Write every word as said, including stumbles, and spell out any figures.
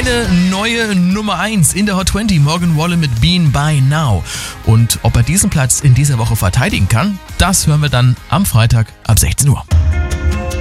eine neue Nummer eins in der Hot zwanzig. Morgan Wallen mit Been By Now. Und ob er diesen Platz in dieser Woche verteidigen kann, das hören wir dann am Freitag ab sechzehn Uhr.